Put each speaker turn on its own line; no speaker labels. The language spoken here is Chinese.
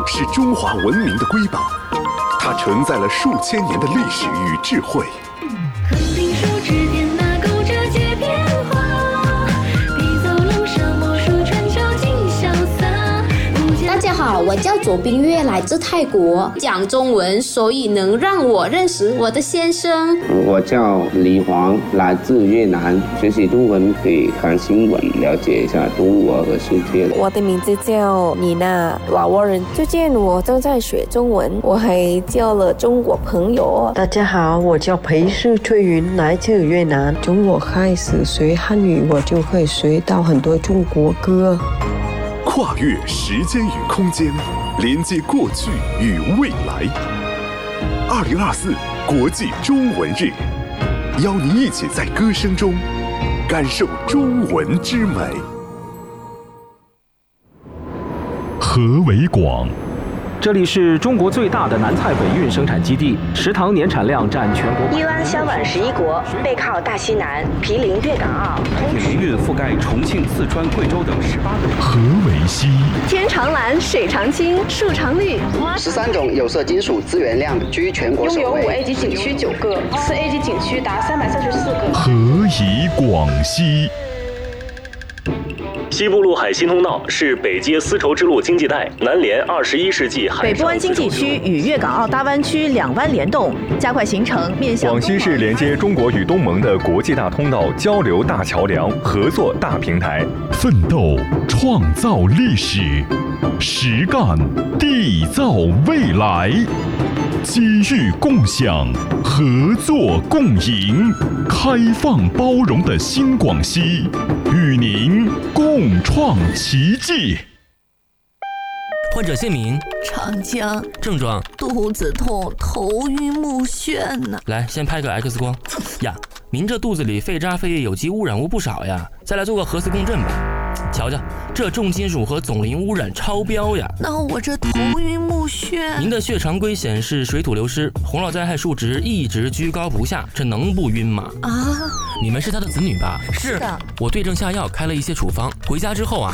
是中华文明的瑰宝，它承载了数千年的历史与智慧。
肯定树枝点那勾着街变化，笔走龙蛇魔术春秋尽潇洒。
大家好，我叫左冰月，来自泰国，讲中文，所以能让我认识我的先生。
我叫李黄，来自越南，学习中文可以看新闻，了解一下中国和世界。
我的名字叫妮娜，老挝人。最近我正在学中文，我还交了中国朋友。
大家好，我叫裴世翠云，来自越南。从我开始学汉语，我就会学到很多中国歌。
跨越时间与空间，连接过去与未来。2024国际中文日，邀您一起在歌声中感受中文之美。
何为广？
这里是中国最大的南菜北运生产基地，食糖年产量占全国。
一湾销往11国，背靠大西南，毗邻粤港澳，
铁龙运覆盖重庆、四川、贵州等18个省。
何为西？
天长蓝，水长青，树长绿
，13种有色金属资源量居全国首位。
拥有5A 级景区9个，4A 级景区达334个。
何以广西？
西部陆海新通道是北接丝绸之路经济带，南连21世纪海上。
北部湾经济区与粤港澳大湾区2湾联动，加快形成面向。
广西是连接中国与东盟的国际大通道、交流大桥梁、合作大平台。
奋斗创造历史，实干缔造未来。机遇共享，合作共赢，开放包容的新广西，与您共创奇迹。
患者姓名：
长江。
症状：
肚子痛、头晕目眩呢。
来，先拍个 X 光。呀，您这肚子里废渣废液有机污染物不少呀，再来做个核磁共振吧。瞧瞧，这重金属和总磷污染超标呀！
那我这头晕目眩，
您的血常规显示水土流失，红脑载氦数值一直居高不下，这能不晕吗？
啊！
你们是他的子女吧？
是的。
我对症下药，开了一些处方，回家之后啊，